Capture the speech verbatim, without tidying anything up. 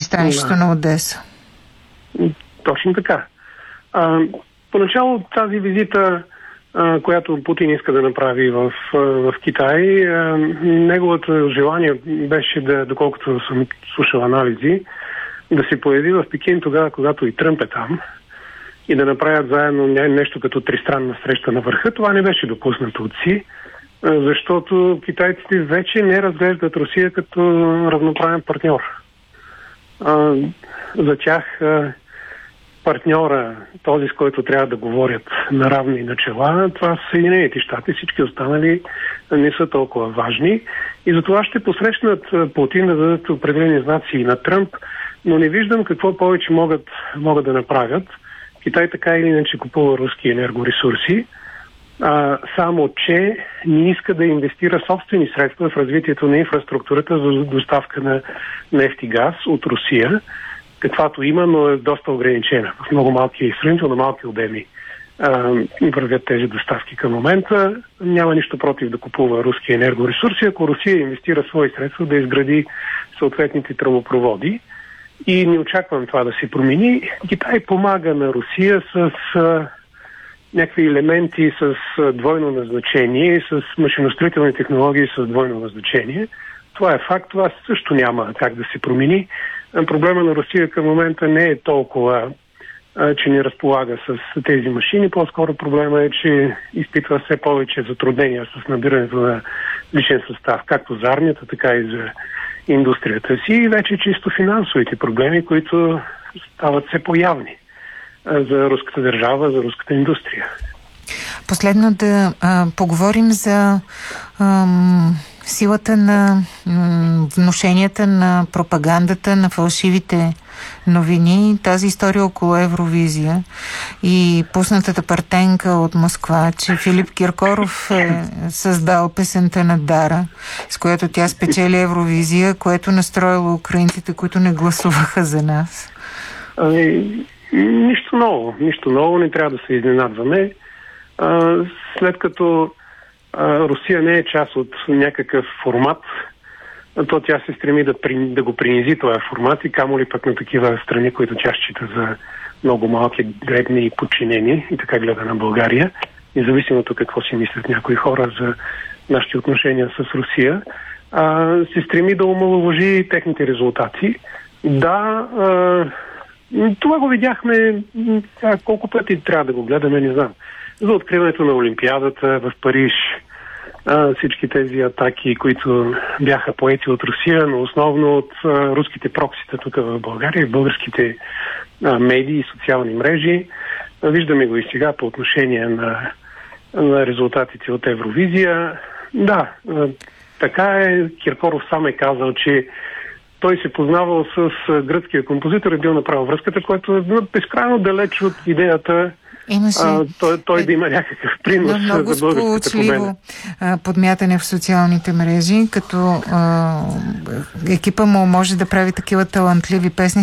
пристанището на Одеса. Точно така. А, поначало тази визита, а, която Путин иска да направи в, в Китай, а, неговото желание беше да, доколкото съм слушал анализи, да се появи в Пекин тогава, когато и Тръмп е там и да направят заедно нещо като тристранна среща на върха. Това не беше допуснато от Си, защото китайците вече не разглеждат Русия като равноправен партньор. А, за тях а, партньора, този с който трябва да говорят на равни начала, това са Съединените щати, всички останали не са толкова важни и затова ще посрещнат Путин да дадат определени знаци на Тръмп, но не виждам какво повече могат, могат да направят. Китай така или иначе купува руски енергоресурси, а, само че не иска да инвестира собствени средства в развитието на инфраструктурата за доставка на нефт и газ от Русия, каквато има, но е доста ограничена. В много малки и сравнително малки обеми вървят тези доставки към момента. Няма нищо против да купува руски енергоресурси, ако Русия инвестира свои средства да изгради съответните тръбопроводи. И не очаквам това да се промени. Китай помага на Русия с а, някакви елементи с а, двойно назначение, с машиностроителни технологии с двойно назначение. Това е факт, това също няма как да се промени. А, проблема на Русия към момента не е толкова, а, че не разполага с тези машини. По-скоро проблема е, че изпитва все повече затруднения с набирането на личен състав, както за армията, така и за индустрията си и вече чисто финансовите проблеми, които стават все по-явни за руската държава, за руската индустрия. Последно да а, поговорим за ам, силата на м, внушенията на пропагандата, на фалшивите новини, тази история около Евровизия и пуснатата партенка от Москва, че Филип Киркоров е създал песента на Дара, с която тя спечели Евровизия, което настроило украинците, които не гласуваха за нас. Ами, нищо ново. Нищо ново. Не трябва да се изненадваме. А, след като а, Русия не е част от някакъв формат, то тя се стреми да, да го принизи този формат и камо ли пък на такива страни, които тя счита за много малки, дребни и подчинени, и така гледа на България, независимо от какво си мислят някои хора за нашите отношения с Русия, а, се стреми да омаловажи техните резултати. Да, а, това го видяхме, а, колко пъти трябва да го гледаме, не знам. За откриването на Олимпиадата в Париж, всички тези атаки, които бяха поети от Русия, но основно от а, руските проксита тук в България, в българските а, медии и социални мрежи. А, виждаме го и сега по отношение на, на резултатите от Евровизия. Да, а, така е. Киркоров сам е казал, че той се познавал с а, гръцкия композитор и бил направил връзката, което е безкрайно далеч от идеята Имаше... А, той, той да има някакъв принос за българската победа. Подмятане в социалните мрежи, като а, екипа му може да прави такива талантливи песни.